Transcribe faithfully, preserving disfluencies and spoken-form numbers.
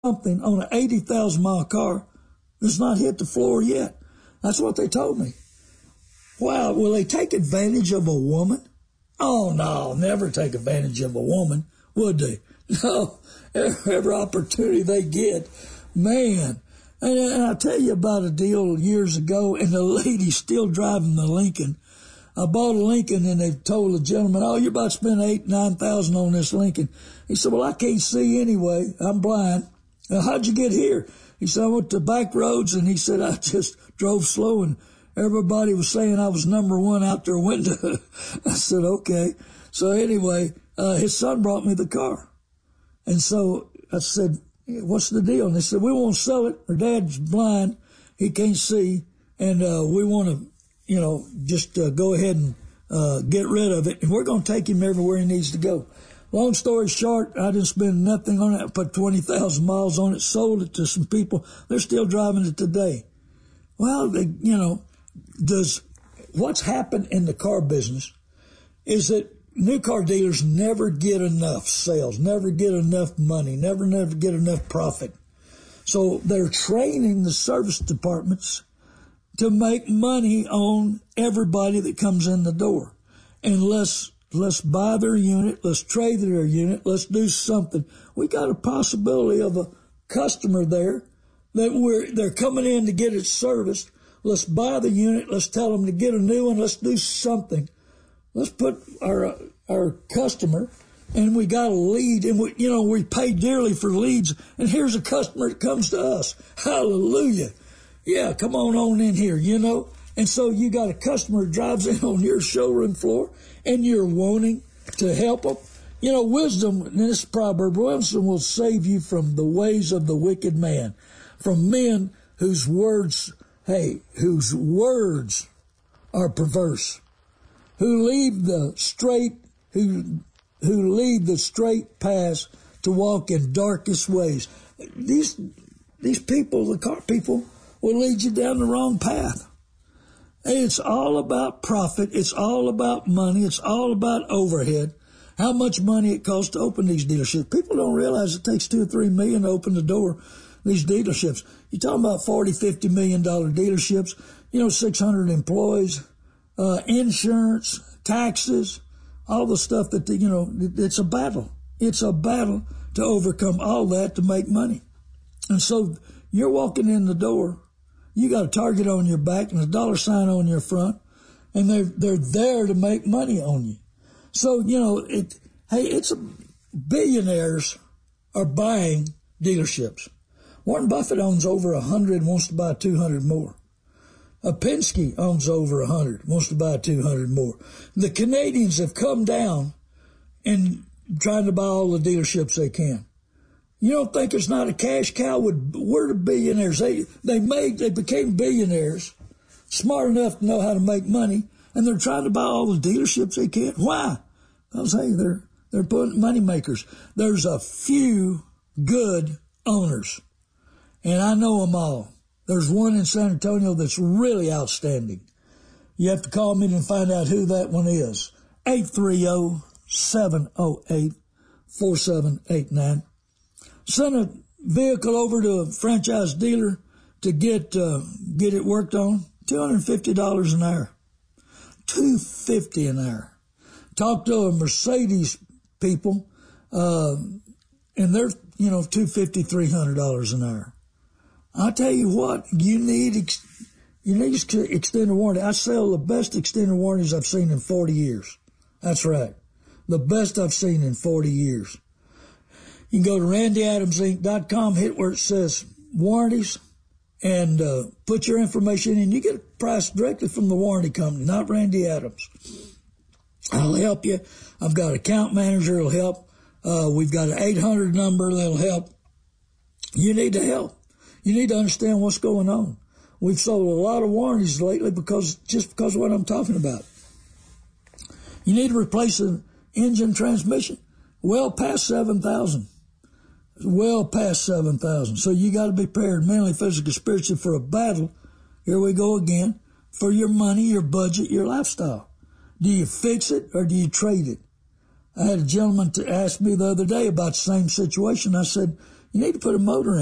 something on an eighty thousand mile car that's not hit the floor yet. That's what they told me. Wow, will they take advantage of a woman? Oh, no, never take advantage of a woman, would they? No, every, every opportunity they get, man. And, and I tell you about a deal years ago, and the lady's still driving the Lincoln. I bought a Lincoln, and they told the gentleman, oh, you're about to spend eight, nine thousand on this Lincoln. He said, well, I can't see anyway. I'm blind. Now, how'd you get here? He said, I went to back roads, and he said, I just drove slow, and everybody was saying I was number one out their window. I said, okay. So anyway, uh, his son brought me the car. And so I said, what's the deal? And they said, we won't sell it. Our dad's blind. He can't see. And, uh, we want to, you know, just, uh, go ahead and, uh, get rid of it. And we're going to take him everywhere he needs to go. Long story short, I didn't spend nothing on it. I put twenty thousand miles on it, sold it to some people. They're still driving it today. Well, they, you know, does what's happened in the car business is that new car dealers never get enough sales, never get enough money, never, never get enough profit. So they're training the service departments to make money on everybody that comes in the door. And let's, let's buy their unit, let's trade their unit, let's do something. We got a possibility of a customer there that we're, they're coming in to get it serviced. Let's buy the unit. Let's tell them to get a new one. Let's do something. Let's put our our customer, and we got a lead, and we, you know, we pay dearly for leads. And here's a customer that comes to us. Hallelujah! Yeah, come on on in here, you know. And so you got a customer that drives in on your showroom floor, and you're wanting to help them. You know, wisdom in this proverb, wisdom will save you from the ways of the wicked man, from men whose words. Hey, whose words are perverse, who leave the straight, who, who leave the straight paths to walk in darkest ways. These, these people, the car people, will lead you down the wrong path. It's all about profit. It's all about money. It's all about overhead. How much money it costs to open these dealerships. People don't realize it takes two or three million to open the door. These dealerships, you're talking about forty, fifty million dollar dealerships, you know, six hundred employees, uh, insurance, taxes, all the stuff that, the, you know, it's a battle. It's a battle to overcome all that to make money. And so you're walking in the door, you got a target on your back and a dollar sign on your front, and they're, they're there to make money on you. So, you know, it, hey, it's a, billionaires are buying dealerships. Warren Buffett owns over a hundred and wants to buy two hundred more. A Penske owns over a hundred, wants to buy two hundred more. The Canadians have come down and trying to buy all the dealerships they can. You don't think it's not a cash cow? We're the billionaires. They, they made, they became billionaires, smart enough to know how to make money, and they're trying to buy all the dealerships they can. Why? Because, hey, they're, they're putting money makers. There's a few good owners. And I know them all. There's one in San Antonio that's really outstanding. You have to call me and find out who that one is. eight three zero, seven zero eight, four seven eight nine. Send a vehicle over to a franchise dealer to get uh, get it worked on. two hundred fifty dollars an hour. two hundred fifty dollars an hour. Talk to a Mercedes people, uh, and they're, you know, two hundred fifty dollars, three hundred dollars an hour. I tell you what, you need, ex- you need extended warranty. I sell the best extended warranties I've seen in forty years. That's right. The best I've seen in forty years. You can go to randy adams inc dot com, hit where it says warranties, and, uh, put your information in. You get a price directly from the warranty company, not Randy Adams. I'll help you. I've got an account manager who'll help. Uh, we've got an eight hundred number that'll help. You need to help. You need to understand what's going on. We've sold a lot of warranties lately because, just because of what I'm talking about. You need to replace an engine transmission. Well past seven thousand. Well past seven thousand. So you got to be prepared mentally, physically, spiritually for a battle. Here we go again. For your money, your budget, your lifestyle. Do you fix it or do you trade it? I had a gentleman to ask me the other day about the same situation. I said, You need to put a motor in.